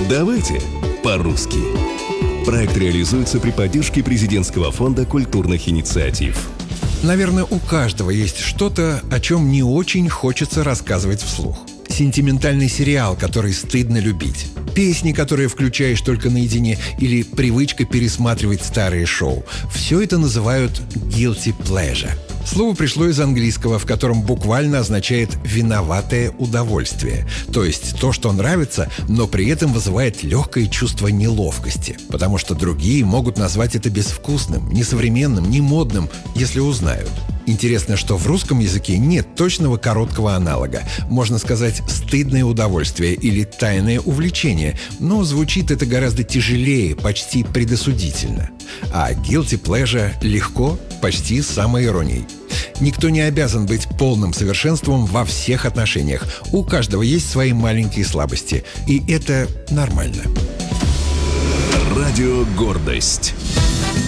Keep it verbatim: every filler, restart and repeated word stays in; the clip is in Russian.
Давайте по-русски. Проект реализуется при поддержке Президентского фонда культурных инициатив. Наверное, у каждого есть что-то, о чем не очень хочется рассказывать вслух. Сентиментальный сериал, который стыдно любить. Песни, которые включаешь только наедине, или привычка пересматривать старые шоу. Все это называют guilty pleasure. Слово пришло из английского, в котором буквально означает «виноватое удовольствие». То есть то, что нравится, но при этом вызывает легкое чувство неловкости. Потому что другие могут назвать это безвкусным, несовременным, немодным, если узнают. Интересно, что в русском языке нет точного короткого аналога. Можно сказать «стыдное удовольствие» или «тайное увлечение», но звучит это гораздо тяжелее, почти предосудительно. А guilty pleasure легко, почти с самоиронией. Никто не обязан быть полным совершенством во всех отношениях. У каждого есть свои маленькие слабости. И это нормально. Радио «Гордость».